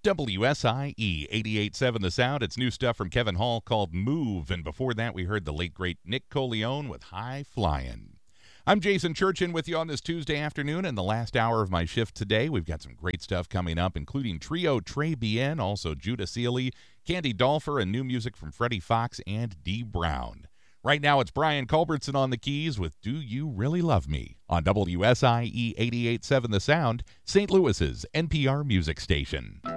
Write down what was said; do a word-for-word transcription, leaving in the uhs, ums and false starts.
W S I E eighty-eight point seven The Sound. It's new stuff from Kevin Hall called Move. And before that, we heard the late, great Nick Coleone with High Flyin'. I'm Jason Churchin with you on this Tuesday afternoon. In the last hour of my shift today, we've got some great stuff coming up, including Trio Trey Bien, also Judah Sealy, Candy Dolfer, and new music from Freddie Fox and Dee Brown. Right now, it's Brian Culbertson on the keys with Do You Really Love Me on W S I E eighty-eight point seven The Sound, Saint Louis's N P R music station.